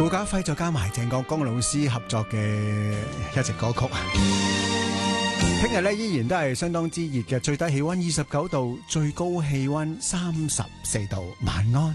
顧嘉輝再加埋鄭國江老師合作嘅一隻歌曲。聽日咧依然都係相當之熱嘅，最低氣溫29度，最高氣溫34度。晚安。